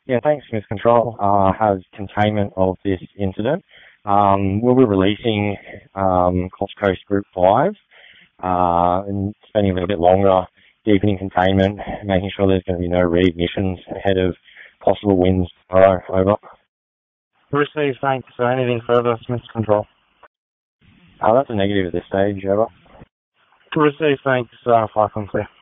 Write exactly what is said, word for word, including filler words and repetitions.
Yeah, thanks, Smith Control. Uh, has containment of this incident. Um, we'll be releasing um, Coast Coast Group five uh, and spending a little bit longer deepening containment, making sure there's going to be no reignitions ahead of possible winds tomorrow. Over. Receive, thanks. So anything further, Smith Control? Uh, that's a negative at this stage. Over. Receive, thanks. Uh, fly from clear.